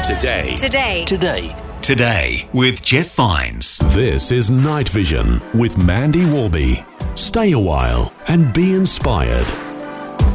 Today with Jeff Vines. This is Night Vision with Mandy Warby. Stay a while and be inspired.